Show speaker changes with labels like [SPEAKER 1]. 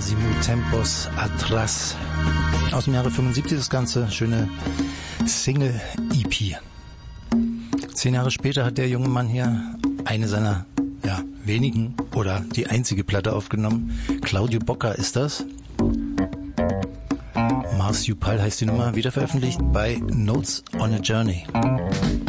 [SPEAKER 1] Máximo Tempos Atrás. Aus dem Jahre 75 das Ganze, schöne Single-EP. 10 Jahre später hat der junge Mann hier eine seiner wenigen oder die einzige Platte aufgenommen. Claudio Bocca ist das. Marsupial heißt die Nummer, wieder veröffentlicht bei Notes on a Journey.